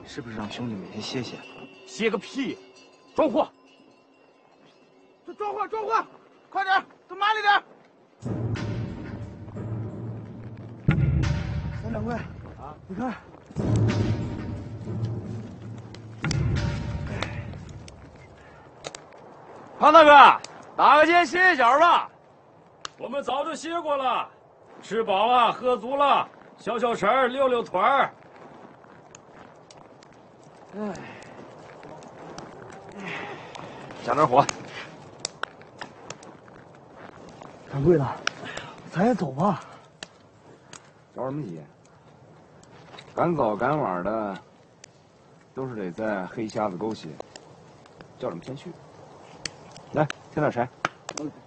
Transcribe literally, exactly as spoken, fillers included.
是不是让兄弟每天歇歇？ 歇个屁！装货！ 这装货装货，快点，都慢了点。 三掌柜，啊，你看， 胖大哥，打个尖歇一脚吧。 我们早就歇过了，吃饱了，喝足了，消消食儿，溜溜腿儿。 哎，加点火。 掌柜的，咱也走吧。 着什么急？赶早赶晚的，都是得在黑瞎子沟歇。叫什么先去？来，添点柴。 嗯